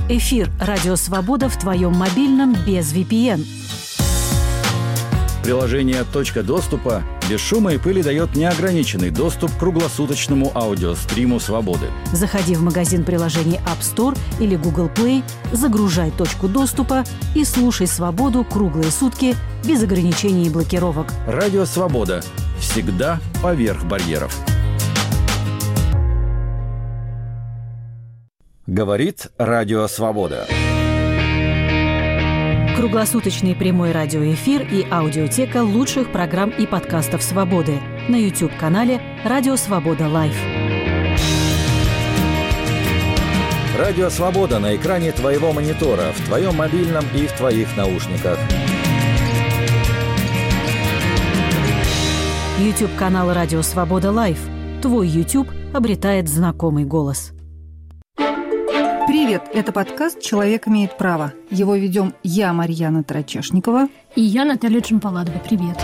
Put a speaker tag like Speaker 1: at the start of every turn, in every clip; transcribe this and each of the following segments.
Speaker 1: Эфир «Радио Свобода» в твоем мобильном без VPN.
Speaker 2: Приложение «Точка доступа» без шума и пыли дает неограниченный доступ к круглосуточному аудиостриму «Свободы».
Speaker 1: Заходи в магазин приложений App Store или Google Play, загружай «Точку доступа» и слушай «Свободу» круглые сутки без ограничений и блокировок.
Speaker 2: Радио «Свобода». Всегда поверх барьеров. Говорит Радио Свобода.
Speaker 1: Круглосуточный прямой радиоэфир и аудиотека лучших программ и подкастов «Свободы» на YouTube-канале «Радио Свобода Лайв».
Speaker 2: Радио Свобода на экране твоего монитора, в твоем мобильном и в твоих наушниках.
Speaker 1: YouTube-канал «Радио Свобода Лайв». Твой YouTube обретает знакомый голос.
Speaker 3: Привет, это подкаст «Человек имеет право». Его ведем я, Марьяна Тарачешникова.
Speaker 4: И я, Наталья Джампаладова. Привет.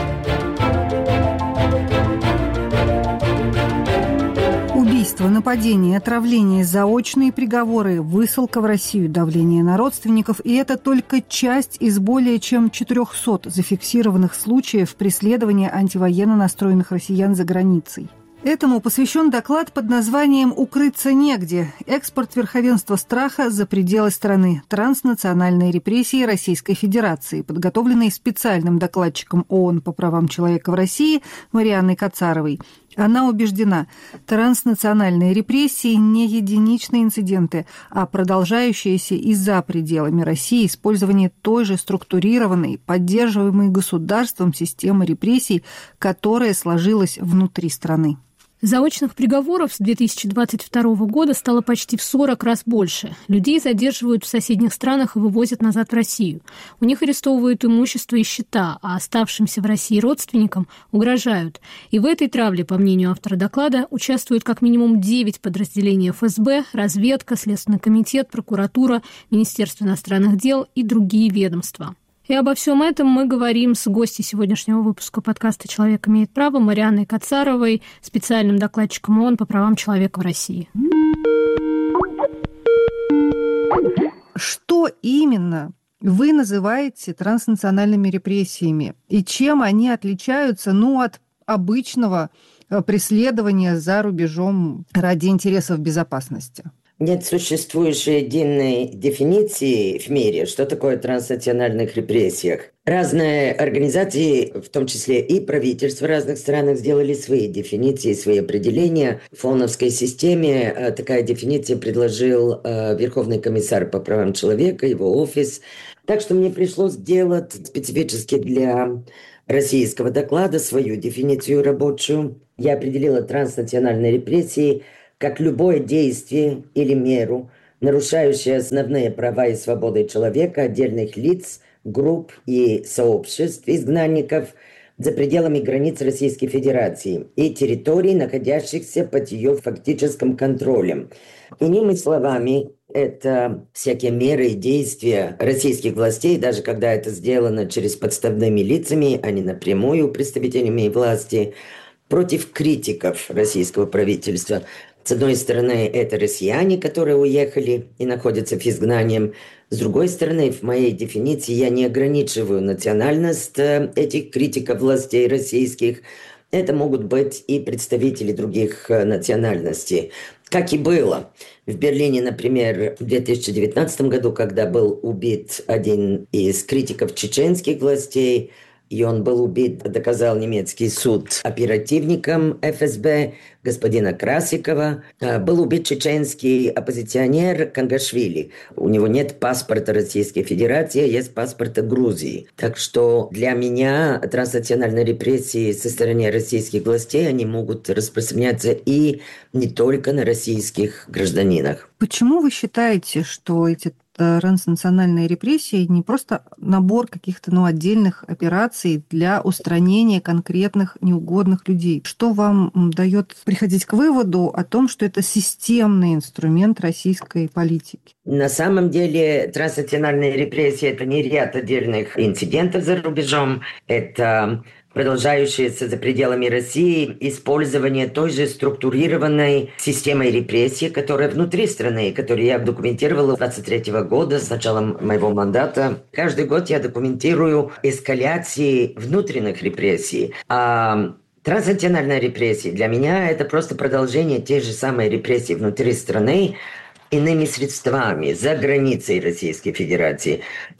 Speaker 3: Убийство, нападение, отравление, заочные приговоры, высылка в Россию, давление на родственников. И это только часть из более чем 400 зафиксированных случаев преследования антивоенно настроенных россиян за границей. Этому посвящен доклад под названием «Укрыться негде. Экспорт верховенства страха за пределы страны. Транснациональные репрессии Российской Федерации», подготовленный специальным докладчиком ООН по правам человека в России Марианной Кацаровой. Она убеждена, транснациональные репрессии не единичные инциденты, а продолжающиеся и за пределами России использование той же структурированной, поддерживаемой государством системы репрессий, которая сложилась внутри страны.
Speaker 4: Заочных приговоров с 2022 года стало почти в 40 раз больше. Людей задерживают в соседних странах и вывозят назад в Россию. У них арестовывают имущество и счета, а оставшимся в России родственникам угрожают. И в этой травле, по мнению автора доклада, участвуют как минимум 9 подразделений ФСБ, разведка, Следственный комитет, прокуратура, Министерство иностранных дел и другие ведомства. И обо всем этом мы говорим с гостьей сегодняшнего выпуска подкаста «Человек имеет право» Марианной Кацаровой, специальным докладчиком ООН по правам человека в России.
Speaker 3: Что именно вы называете транснациональными репрессиями? И чем они отличаются, от обычного преследования за рубежом ради интересов безопасности?
Speaker 5: Нет существующей единой дефиниции в мире, что такое транснациональных репрессиях. Разные организации, в том числе и правительства разных стран, сделали свои дефиниции, свои определения. В ФОНовской системе такая дефиниция предложил Верховный комиссар по правам человека, его офис. Так что мне пришлось сделать специфически для российского доклада свою дефиницию рабочую. Я определила транснациональные репрессии как любое действие или меру, нарушающее основные права и свободы человека, отдельных лиц, групп и сообществ изгнанников за пределами границ Российской Федерации и территорий, находящихся под ее фактическим контролем. Иными словами, это всякие меры и действия российских властей, даже когда это сделано через подставными лицами, а не напрямую представителями власти, против критиков российского правительства. С одной стороны, это россияне, которые уехали и находятся в изгнании. С другой стороны, в моей дефиниции я не ограничиваю национальность этих критиков властей российских. Это могут быть и представители других национальностей. Как и было в Берлине, например, в 2019 году, когда был убит один из критиков чеченских властей, и он был убит, доказал немецкий суд, оперативником ФСБ господина Красикова. Был убит чеченский оппозиционер Кангашвили. У него нет паспорта Российской Федерации, есть паспорт Грузии. Так что для меня транснациональные репрессии со стороны российских властей, они могут распространяться и не только на российских гражданинах.
Speaker 3: Почему вы считаете, что эти транснациональные репрессии не просто набор каких-то отдельных операций для устранения конкретных неугодных людей? Что вам дает приходить к выводу о том, что это системный инструмент российской политики?
Speaker 5: На самом деле транснациональные репрессии – это не ряд отдельных инцидентов за рубежом, это продолжающееся за пределами России использование той же структурированной системой репрессий, которая внутри страны, которую я документировала с 23 года, с начала моего мандата. Каждый год я документирую эскаляции внутренних репрессий. А транснациональная репрессия для меня это просто продолжение тех же самых репрессий внутри страны, иными средствами, за границей Российской Федерации.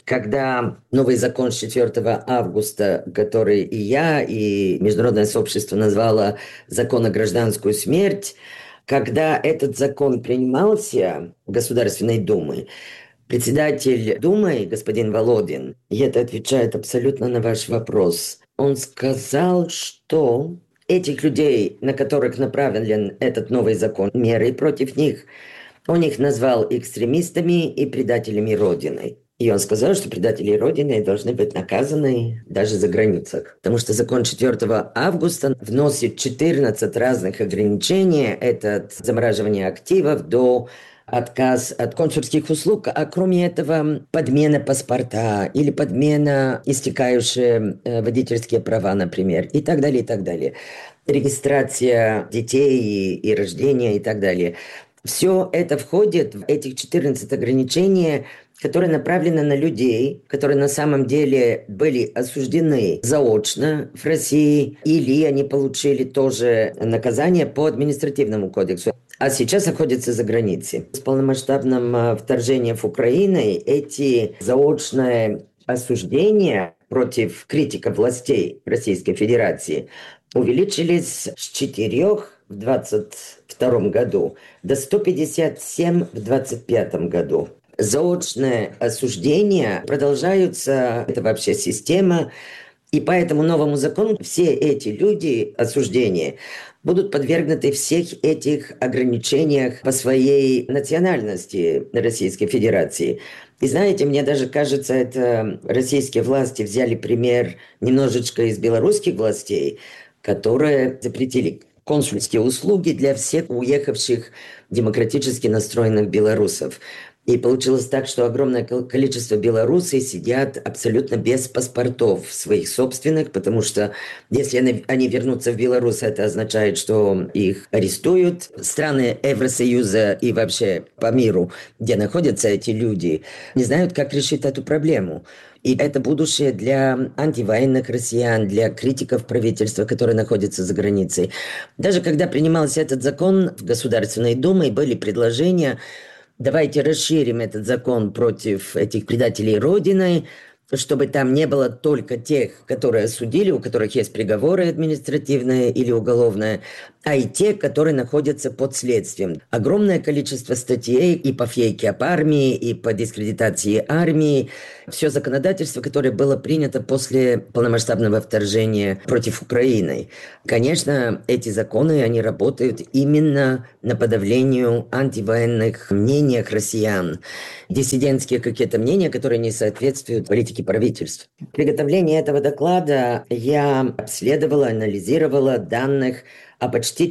Speaker 5: Когда новый закон с 4 августа, который и я, и международное сообщество назвало «закон о гражданскую смерть», когда этот закон принимался в Государственной Думе, председатель Думы, господин Володин, и это отвечает абсолютно на ваш вопрос, он сказал, что этих людей, на которых направлен этот новый закон, меры против них, он их назвал экстремистами и предателями Родины. И он сказал, что предатели Родины должны быть наказаны даже за границах. Потому что закон 4 августа вносит 14 разных ограничений. Это от замораживания активов до отказ от консульских услуг, а кроме этого подмена паспорта или подмена истекающие водительские права, например, и так далее, и так далее. Регистрация детей и рождения и так далее. Все это входит в этих 14 ограничений, которые направлены на людей, которые на самом деле были осуждены заочно в России, или они получили тоже наказание по административному кодексу, а сейчас находятся за границей. С полномасштабным вторжением в Украину эти заочные осуждения против критиков властей Российской Федерации увеличились с 4 в 2022 году до 157 в 2025 году. Заочные осуждения продолжаются, это вообще система, и по этому новому закону все эти люди, осуждения, будут подвергнуты всех этих ограничениях по своей национальности Российской Федерации. И знаете, мне даже кажется, это российские власти взяли пример немножечко из белорусских властей, которые запретили консульские услуги для всех уехавших демократически настроенных белорусов. И получилось так, что огромное количество белорусов сидят абсолютно без паспортов своих собственных, потому что если они вернутся в Беларусь, это означает, что их арестуют. Страны Евросоюза и вообще по миру, где находятся эти люди, не знают, как решить эту проблему. И это будущее для антивоенных россиян, для критиков правительства, которые находятся за границей. Даже когда принимался этот закон в Государственной Думе, были предложения: давайте расширим этот закон против этих предателей Родины, чтобы там не было только тех, которые осудили, у которых есть приговоры административные или уголовные, а и те, которые находятся под следствием. Огромное количество статей и по фейке об армии, и по дискредитации армии. Все законодательство, которое было принято после полномасштабного вторжения против Украины. Конечно, эти законы, они работают именно на подавлению антивоенных мнений россиян. Диссидентские какие-то мнения, которые не соответствуют политике правительства. В приготовлении этого доклада я обследовала, анализировала данных о почти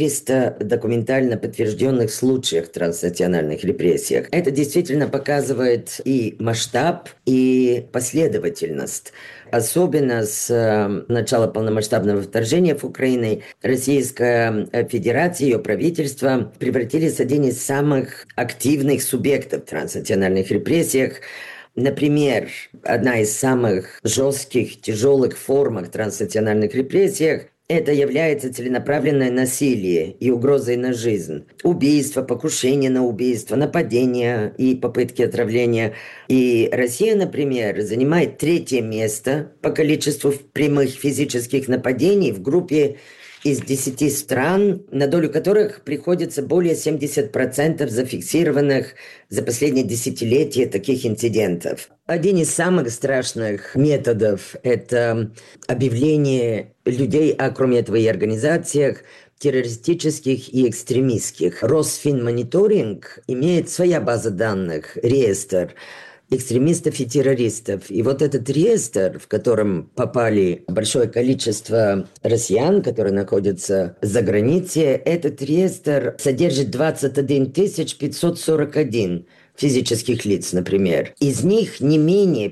Speaker 5: 400 документально подтвержденных случаях транснациональных репрессиях. Это действительно показывает и масштаб, и последовательность. Особенно с начала полномасштабного вторжения в Украину Российская Федерация, ее правительство превратились в один из самых активных субъектов в транснациональных репрессиях. Например, одна из самых жестких, тяжелых форм транснациональных репрессий – это является целенаправленное насилие и угрозой на жизнь. Убийство, покушение на убийство, нападения и попытки отравления. И Россия, например, занимает 3-е место по количеству прямых физических нападений в группе из 10 стран, на долю которых приходится более 70% зафиксированных за последние десятилетия таких инцидентов. Один из самых страшных методов – это объявление людей, а кроме этого и организациях, террористических и экстремистских. Росфинмониторинг имеет своя база данных, реестр экстремистов и террористов. И вот этот реестр, в котором попали большое количество россиян, которые находятся за границей, этот реестр содержит 21 541 физических лиц, например. Из них не менее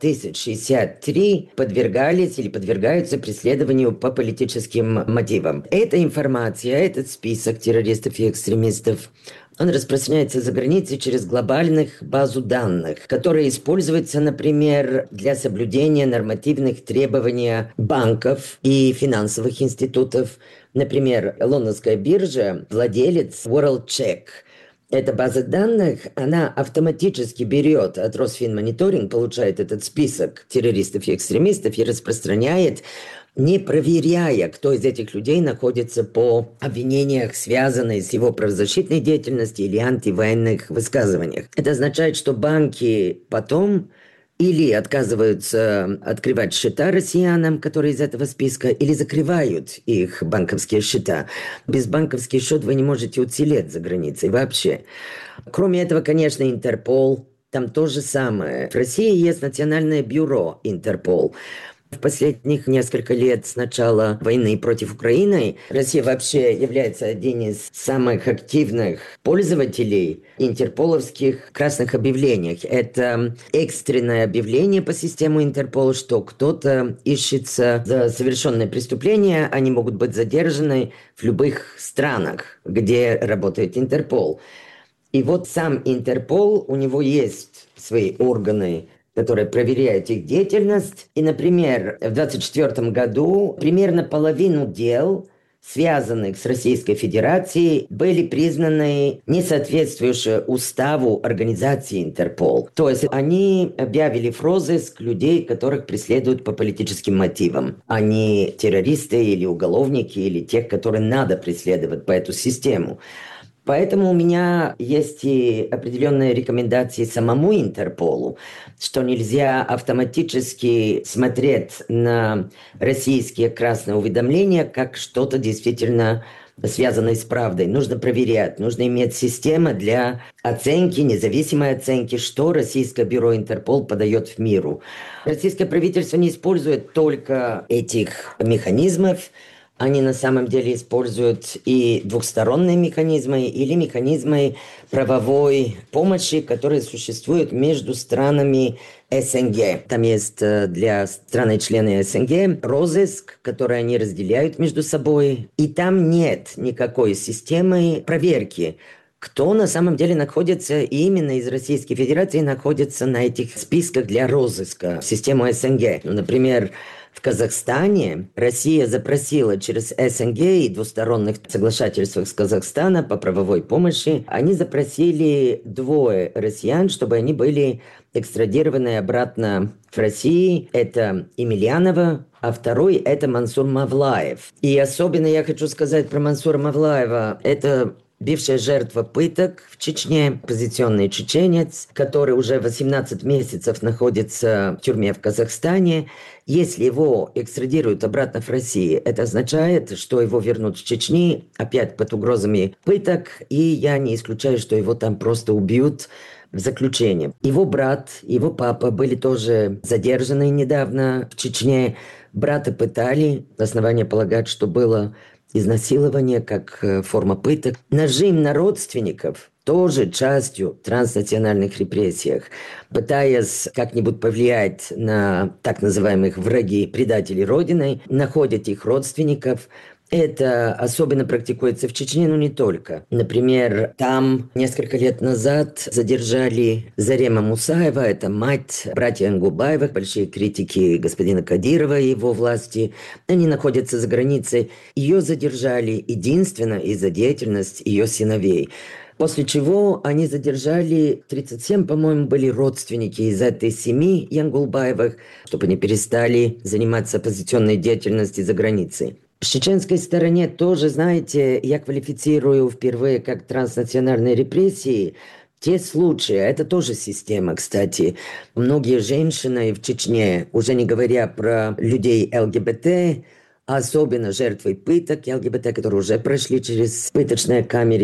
Speaker 5: 5063 подвергались или подвергаются преследованию по политическим мотивам. Эта информация, этот список террористов и экстремистов, он распространяется за границей через глобальных базу данных, которые используются, например, для соблюдения нормативных требований банков и финансовых институтов. Например, лондонская биржа, владелец WorldCheck. Эта база данных, она автоматически берет от Росфинмониторинг, получает этот список террористов и экстремистов и распространяет, не проверяя, кто из этих людей находится по обвинениях, связанных с его правозащитной деятельностью или антивоенных высказываниях. Это означает, что банки потом или отказываются открывать счета россиянам, которые из этого списка, или закрывают их банковские счета. Без банковских счетов вы не можете уцелеть за границей вообще. Кроме этого, конечно, Интерпол, там то же самое. В России есть Национальное бюро Интерпол. В последних несколько лет с начала войны против Украины Россия вообще является одним из самых активных пользователей интерполовских красных объявлений. Это экстренное объявление по системе Интерпола, что кто-то ищется за совершенное преступление, они могут быть задержаны в любых странах, где работает Интерпол. И вот сам Интерпол, у него есть свои органы, которые проверяют их деятельность. И, например, в 2024 году примерно половину дел, связанных с Российской Федерацией, были признаны несоответствующие уставу организации Интерпол. То есть они объявили в розыск людей, которых преследуют по политическим мотивам. Они террористы или уголовники, или тех, которые надо преследовать по эту систему. Поэтому у меня есть и определенные рекомендации самому Интерполу, что нельзя автоматически смотреть на российские красные уведомления как что-то действительно связанное с правдой. Нужно проверять, нужно иметь систему для оценки, независимой оценки, что Российское бюро Интерпол подает в миру. Российское правительство не использует только этих механизмов, они на самом деле используют и двухсторонние механизмы или механизмы правовой помощи, которые существуют между странами СНГ. Там есть для страны-члены СНГ розыск, который они разделяют между собой. И там нет никакой системы проверки, кто на самом деле находится именно из Российской Федерации, находится на этих списках для розыска в систему СНГ. Например, в Казахстане Россия запросила через СНГ и двусторонних соглашательствах с Казахстаном по правовой помощи, они запросили 2 россиян, чтобы они были экстрадированы обратно в Россию. Это Емельянова, а второй – это Мансур Мавлаев. И особенно я хочу сказать про Мансура Мавлаева. Это бывшая жертва пыток в Чечне, оппозиционный чеченец, который уже 18 месяцев находится в тюрьме в Казахстане. Если его экстрадируют обратно в Россию, это означает, что его вернут в Чечни, опять под угрозами пыток, и я не исключаю, что его там просто убьют в заключении. Его брат, его папа были тоже задержаны недавно в Чечне. Брата пытали, основания полагать, что было изнасилование как форма пыток. Нажим на родственников тоже частью транснациональных репрессиях, пытаясь как-нибудь повлиять на так называемых враги, предателей Родины, находят их родственников. Это особенно практикуется в Чечне, но не только. Например, там несколько лет назад задержали Зарема Мусаева, это мать братья Ангубаевых, большие критики господина Кадирова и его власти. Они находятся за границей. Ее задержали единственно из-за деятельности ее сыновей. После чего они задержали 37, по-моему, были родственники из этой семьи Янгулбаевых, чтобы они перестали заниматься оппозиционной деятельностью за границей. В чеченской стороне тоже, знаете, я квалифицирую впервые как транснациональные репрессии те случаи, это тоже система, кстати. Многие женщины в Чечне, уже не говоря про людей ЛГБТ, особенно жертвы пыток ЛГБТ, которые уже прошли через пыточные камеры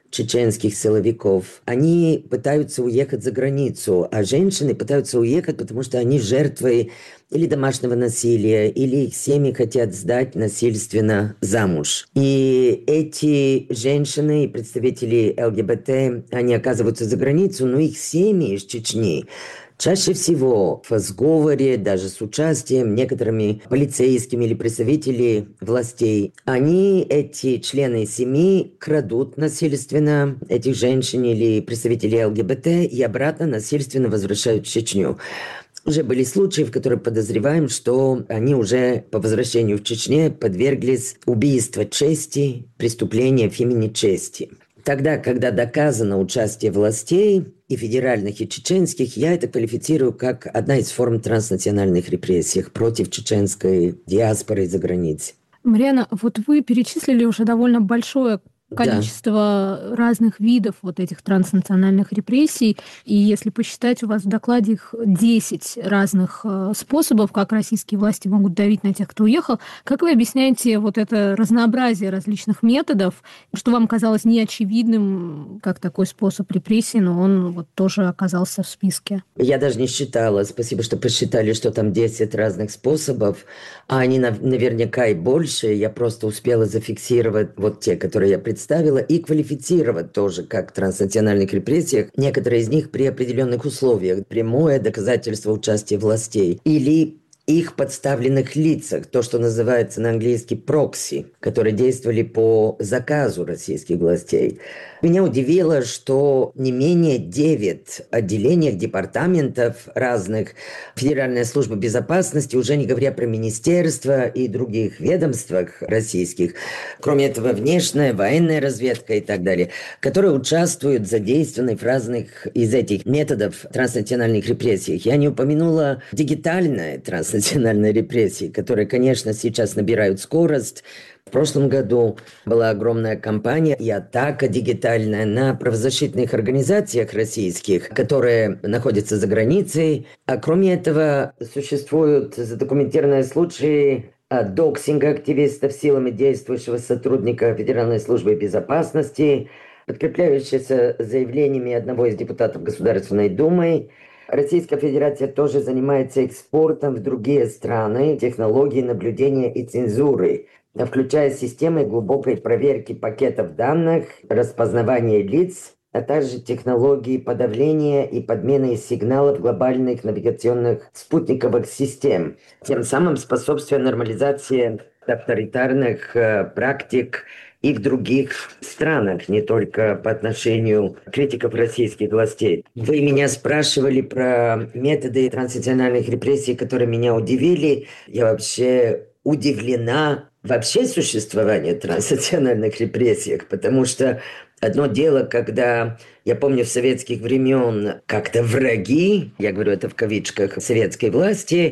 Speaker 5: чеченских силовиков, они пытаются уехать за границу, а женщины пытаются уехать, потому что они жертвы или домашнего насилия, или их семьи хотят сдать насильственно замуж. И эти женщины и представители ЛГБТ, они оказываются за границу, но их семьи из Чечни чаще всего в сговоре, даже с участием некоторыми полицейскими или представителей властей, они, эти члены семьи, крадут насильственно этих женщин или представителей ЛГБТ и обратно насильственно возвращают в Чечню. Уже были случаи, в которых подозреваем, что они уже по возвращению в Чечню подверглись убийству чести, преступления в имени чести. Тогда, когда доказано участие властей, и федеральных, и чеченских, я это квалифицирую как одна из форм транснациональных репрессий против чеченской диаспоры за границей.
Speaker 4: Марьяна, вот вы перечислили уже довольно большое количество разных видов вот этих транснациональных репрессий. И если посчитать, у вас в докладе их 10 разных способов, как российские власти могут давить на тех, кто уехал. Как вы объясняете вот это разнообразие различных методов, что вам казалось неочевидным, как такой способ репрессий, но он вот тоже оказался в списке?
Speaker 5: Я даже не считала. Спасибо, что посчитали, что там 10 разных способов, а они наверняка и больше. Я просто успела зафиксировать вот те, которые я представила, и квалифицировать тоже как транснациональных репрессиях, некоторые из них при определенных условиях. Прямое доказательство участия властей или их подставленных лицах, то, что называется на английский прокси, которые действовали по заказу российских властей. Меня удивило, что не менее 9 отделений, департаментов разных Федеральной службы безопасности, уже не говоря про министерства и других ведомствах российских, кроме этого внешняя, военная разведка и так далее, которые участвуют, задействованы в разных из этих методов транснациональных репрессий. Я не упомянула дигитальные транснациональные репрессии, которые, конечно, сейчас набирают скорость. В прошлом году была огромная кампания и атака дигитальная на правозащитных организациях российских, которые находятся за границей. А кроме этого, существуют задокументированные случаи доксинга активистов силами действующего сотрудника Федеральной службы безопасности, подкрепляющиеся заявлениями одного из депутатов Государственной Думы. Российская Федерация тоже занимается экспортом в другие страны технологий наблюдения и цензуры, включая системы глубокой проверки пакетов данных, распознавания лиц, а также технологии подавления и подмены сигналов глобальных навигационных спутниковых систем, тем самым способствуя нормализации авторитарных практик и в других странах, не только по отношению критиков российских властей. Вы меня спрашивали про методы транснациональных репрессий, которые меня удивили. Я вообще удивлена вообще существованию транснациональных репрессий, потому что одно дело, когда, я помню, в советских времен как-то враги, я говорю это в кавычках, советской власти,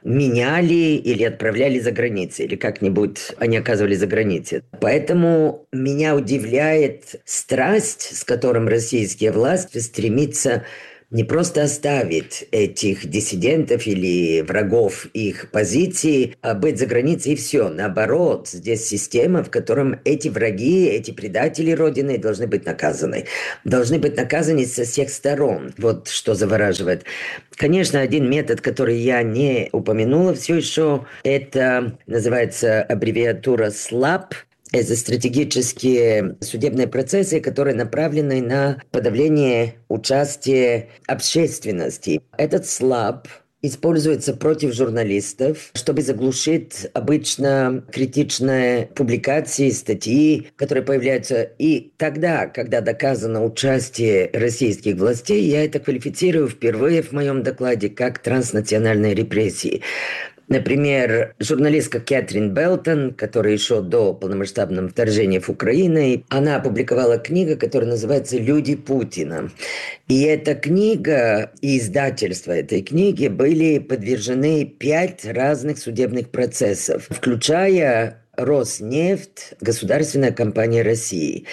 Speaker 5: меняли или отправляли за границу, или как-нибудь они оказывались за границей. Поэтому меня удивляет страсть, с которым российские власти стремятся не просто оставить этих диссидентов или врагов их позиций, а быть за границей и все. Наоборот, здесь система, в котором эти враги, эти предатели Родины должны быть наказаны. Должны быть наказаны со всех сторон. Вот что завораживает. Конечно, один метод, который я не упомянула все еще, это называется аббревиатура SLAPP. Это стратегические судебные процессы, которые направлены на подавление участия общественности. Этот SLAPP используется против журналистов, чтобы заглушить обычно критичные публикации, статьи, которые появляются. И тогда, когда доказано участие российских властей, я это квалифицирую впервые в моем докладе как транснациональные репрессии. Например, журналистка Кэтрин Белтон, которая еще до полномасштабного вторжения в Украину, она опубликовала книгу, которая называется «Люди Путина». И эта книга и издательство этой книги были подвержены 5 разных судебных процессов, включая Роснефть, государственная компания России.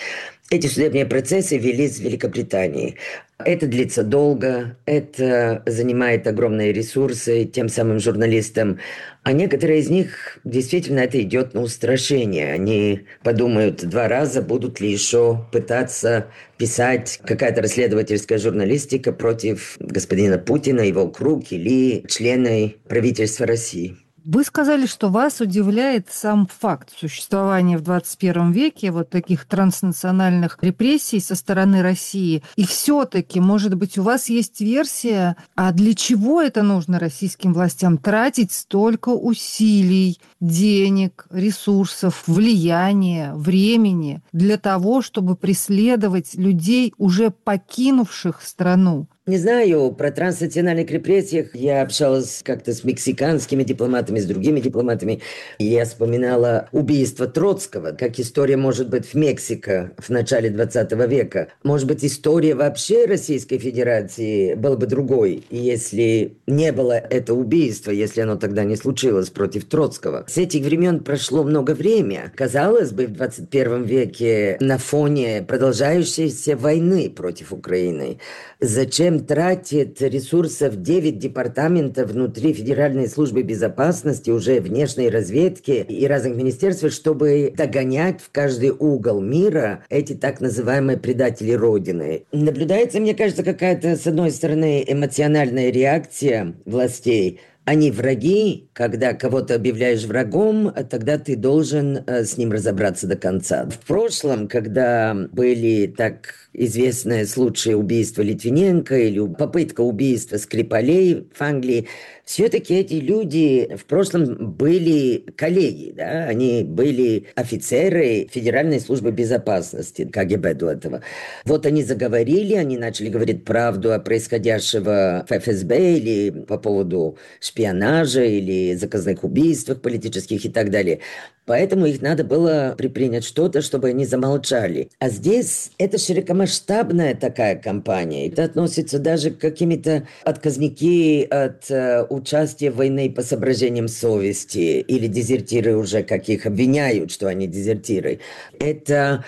Speaker 5: Эти судебные процессы велись в Великобритании. Это длится долго, это занимает огромные ресурсы тем самым журналистам. А некоторые из них действительно это идет на устрашение. Они подумают 2 раза, будут ли еще пытаться писать какая-то расследовательская журналистика против господина Путина, его круг или члены правительства России.
Speaker 3: Вы сказали, что вас удивляет сам факт существования в 21 веке вот таких транснациональных репрессий со стороны России. И все-таки, может быть, у вас есть версия, а для чего это нужно российским властям тратить столько усилий, денег, ресурсов, влияния, времени для того, чтобы преследовать людей, уже покинувших страну?
Speaker 5: Не знаю, про транснациональных репрессиях я общалась как-то с мексиканскими дипломатами, с другими дипломатами. Я вспоминала убийство Троцкого, как история может быть в Мексике в начале 20 века. Может быть, история вообще Российской Федерации была бы другой, если не было это убийство, если оно тогда не случилось против Троцкого. С этих времен прошло много времени. Казалось бы, в 21 веке на фоне продолжающейся войны против Украины. Зачем тратит ресурсов 9 департаментов внутри Федеральной службы безопасности, уже внешней разведки и разных министерств, чтобы догонять в каждый угол мира эти так называемые предатели Родины? Наблюдается, мне кажется, какая-то, с одной стороны, эмоциональная реакция властей. Они враги, когда кого-то объявляешь врагом, тогда ты должен с ним разобраться до конца. В прошлом, когда были так известные случаи убийства Литвиненко или попытка убийства Скрипалей в Англии, все-таки эти люди в прошлом были коллеги, да? Они были офицеры Федеральной службы безопасности, КГБ до этого. Вот они заговорили, они начали говорить правду о происходящем в ФСБ или по поводу шпионажа или заказных убийствах политических и так далее. Поэтому их надо было предпринять что-то, чтобы они замолчали. А здесь это широкомасштабная такая кампания. Это относится даже к каким-то отказники от участия в войне по соображениям совести или дезертиры уже, каких обвиняют, что они дезертиры. Это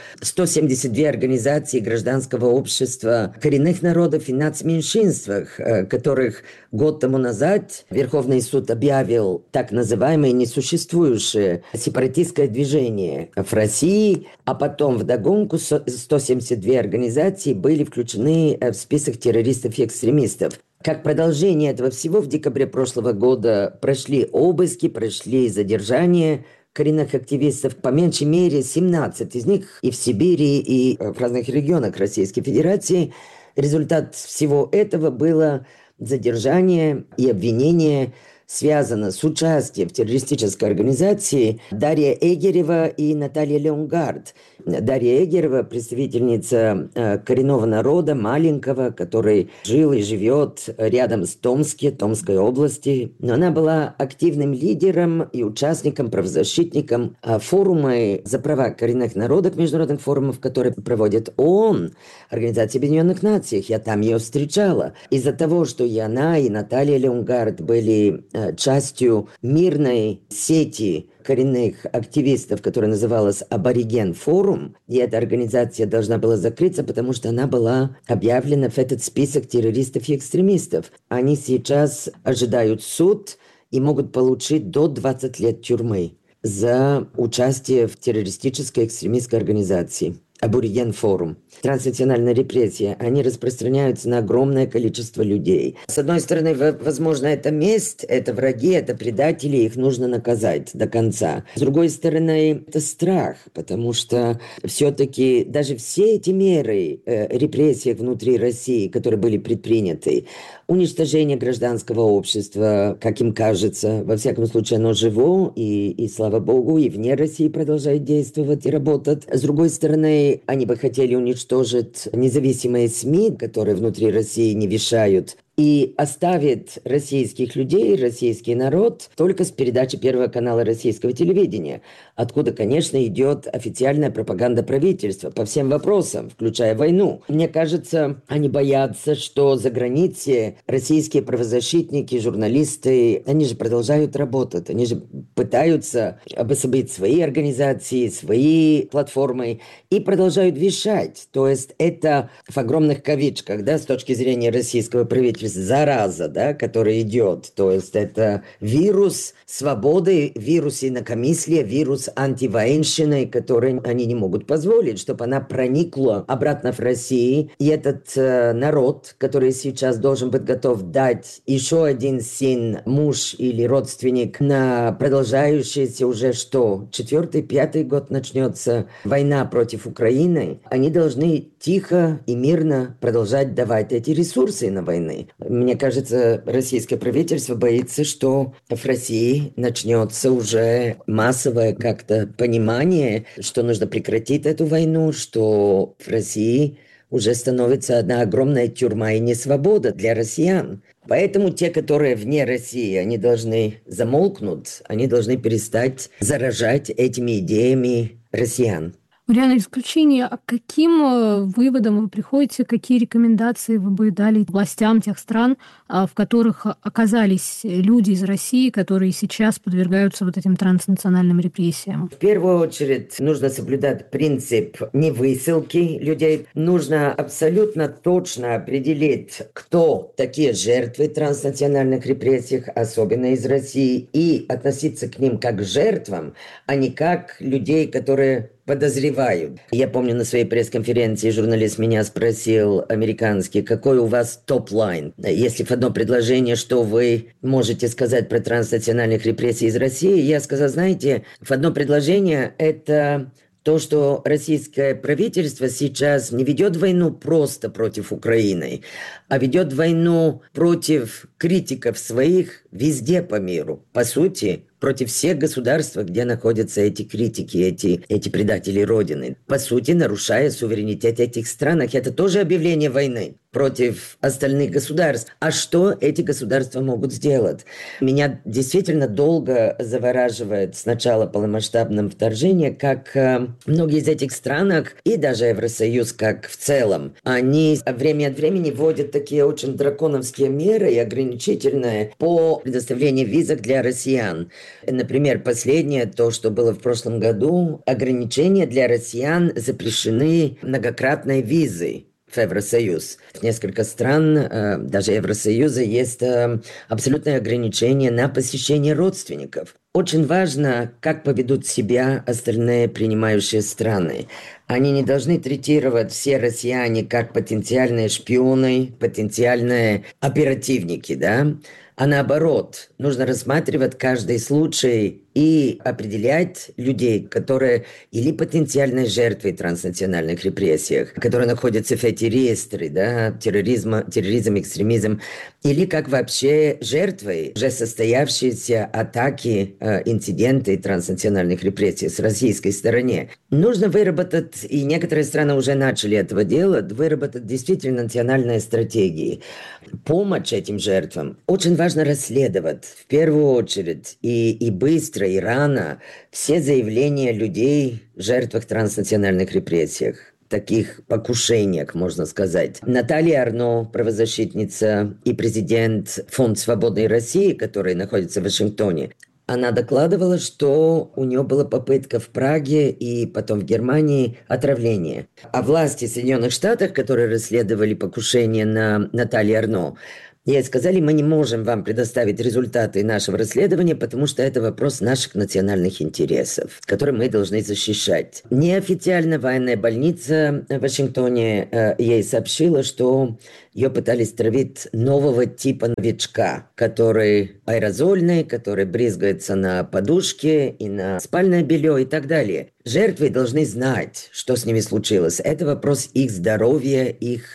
Speaker 5: 172 организации гражданского общества коренных народов и нацменьшинствах, которых год тому назад Верховный суд объявил так называемое несуществующее сепаратистское движение в России, а потом вдогонку 172 организации были включены в список террористов и экстремистов. Как продолжение этого всего, в декабре прошлого года прошли обыски, прошли задержания коренных активистов, по меньшей мере 17 из них и в Сибири, и в разных регионах Российской Федерации. Результат всего этого было задержание и обвинение, связано с участием в террористической организации Дарья Эгерева и Наталья Леонгард. Дарья Эгерева – представительница коренного народа, маленького, который жил и живет рядом с Томской области. Но она была активным лидером и участником, правозащитником форума за права коренных народов, международных форумов, которые проводит ООН, Организация Объединенных Наций. Я там ее встречала. Из-за того, что и она, и Наталья Леонгард были частью мирной сети коренных активистов, которая называлась «Абориген Форум», и эта организация должна была закрыться, потому что она была объявлена в этот список террористов и экстремистов. Они сейчас ожидают суд и могут получить до 20 лет тюрьмы за участие в террористической экстремистской организации. Абориген Форум. Транснациональная репрессия, они распространяются на огромное количество людей. С одной стороны, возможно, это месть, это враги, это предатели, их нужно наказать до конца. С другой стороны, это страх, потому что все-таки даже все эти меры репрессий внутри России, которые были предприняты, уничтожение гражданского общества, как им кажется, во всяком случае, оно живо, и слава богу, и вне России продолжает действовать и работать. С другой стороны, они бы хотели уничтожить независимые СМИ, которые внутри России не вещают и оставит российских людей, российский народ только с передачи Первого канала российского телевидения, откуда, конечно, идет официальная пропаганда правительства по всем вопросам, включая войну. Мне кажется, они боятся, что за границей российские правозащитники, журналисты, они же продолжают работать, они же пытаются обособить свои организации, свои платформы и продолжают вещать. То есть это в огромных кавычках, да, с точки зрения российского правительства, зараза, да, которая идет. То есть это вирус свободы, вирус инакомыслия, вирус антивоенщины, который они не могут позволить, чтобы она проникла обратно в Россию. И этот народ, который сейчас должен быть готов дать еще один сын, муж или родственник на продолжающийся уже 4-й, 5-й год начнется война против Украины, они должны тихо и мирно продолжать давать эти ресурсы на войны. Мне кажется, российское правительство боится, что в России начнется уже массовое как-то понимание, что нужно прекратить эту войну, что в России уже становится одна огромная тюрьма и несвобода для россиян. Поэтому те, которые вне России, они должны замолкнуть, они должны перестать заражать этими идеями россиян.
Speaker 4: Марианна, в исключение, а к каким выводам вы приходите, какие рекомендации вы бы дали властям тех стран, в которых оказались люди из России, которые сейчас подвергаются вот этим транснациональным репрессиям?
Speaker 5: В первую очередь нужно соблюдать принцип невысылки людей. Нужно абсолютно точно определить, кто такие жертвы транснациональных репрессий, особенно из России, и относиться к ним как к жертвам, а не как людей, которые подозревают. Я помню, на своей пресс-конференции журналист меня спросил, американский, какой у вас топ-лайн? Если в одно предложение, что вы можете сказать про транснациональных репрессий из России, я сказал, знаете, в одно предложение это то, что российское правительство сейчас не ведет войну просто против Украины, а ведет войну против критиков своих везде по миру. По сути, против всех государств, где находятся эти критики, эти предатели Родины. По сути, нарушая суверенитет этих стран. Это тоже объявление войны против остальных государств. А что эти государства могут сделать? Меня действительно долго завораживает с начала полномасштабного вторжения, как многие из этих стран, и даже Евросоюз как в целом, они время от времени вводят такие очень драконовские меры и ограничительные по предоставлению визок для россиян. Например, последнее, то, что было в прошлом году, ограничения для россиян запрещены многократной визой в Евросоюз. В несколько стран, даже Евросоюза, есть абсолютное ограничение на посещение родственников. Очень важно, как поведут себя остальные принимающие страны. Они не должны третировать все россияне как потенциальные шпионы, потенциальные оперативники, да? А наоборот, нужно рассматривать каждый случай и определять людей, которые или потенциальные жертвы транснациональных репрессий, которые находятся в эти реестры, да, терроризм, экстремизм, или как вообще жертвы уже состоявшиеся атаки, инциденты транснациональных репрессий с российской стороны. Нужно выработать, и некоторые страны уже начали этого делать, выработать действительно национальные стратегии. Помощь этим жертвам очень важно расследовать в первую очередь и быстро, и рано все заявления людей, жертвах транснациональных репрессий, таких покушениях, можно сказать. Наталья Арно, правозащитница и президент Фонда Свободной России, который находится в Вашингтоне, она докладывала, что у нее была попытка в Праге и потом в Германии отравления. А власти Соединенных Штатов, которые расследовали покушение на Наталью Арно, ей сказали, мы не можем вам предоставить результаты нашего расследования, потому что это вопрос наших национальных интересов, которые мы должны защищать. Неофициально военная больница в Вашингтоне ей сообщила, что ее пытались травить нового типа новичка, который аэрозольный, который брызгается на подушке и на спальное белье и так далее. Жертвы должны знать, что с ними случилось. Это вопрос их здоровья, их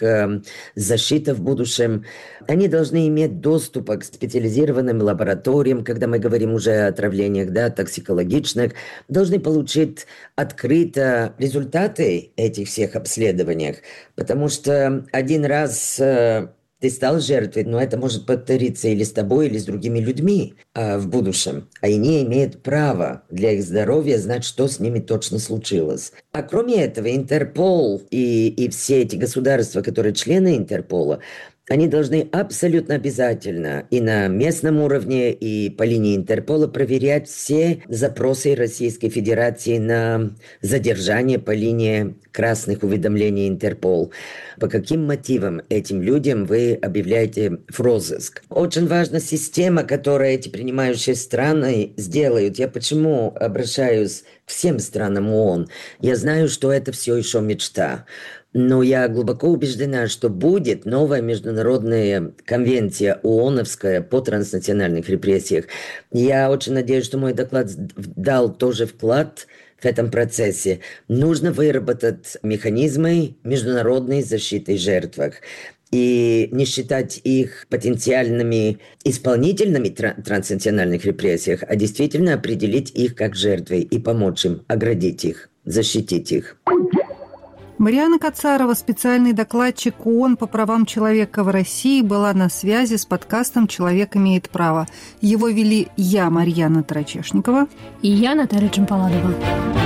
Speaker 5: защиты в будущем. Они должны иметь доступ к специализированным лабораториям, когда мы говорим уже о отравлениях, да, токсикологичных, должны получить открыто результаты этих всех обследований, потому что один раз ты стал жертвой, но это может повториться или с тобой, или с другими людьми в будущем. А они имеют право для их здоровья знать, что с ними точно случилось. А кроме этого, Интерпол и все эти государства, которые члены Интерпола, они должны абсолютно обязательно и на местном уровне, и по линии Интерпола проверять все запросы Российской Федерации на задержание по линии красных уведомлений Интерпол. По каким мотивам этим людям вы объявляете в розыск? Очень важна система, которую эти принимающие страны сделают. Я почему обращаюсь к всем странам ООН? Я знаю, что это все еще мечта. Но я глубоко убеждена, что будет новая международная конвенция ООНовская по транснациональных репрессиях. Я очень надеюсь, что мой доклад дал тоже вклад в этом процессе. Нужно выработать механизмы международной защиты жертв и не считать их потенциальными исполнителями транснациональных репрессий, а действительно определить их как жертвы и помочь им, оградить их, защитить их.
Speaker 3: Марианна Кацарова, специальный докладчик ООН по правам человека в России, была на связи с подкастом «Человек имеет право». Его вели я, Марьяна Тарачешникова,
Speaker 4: и я, Наталья Джампаладова.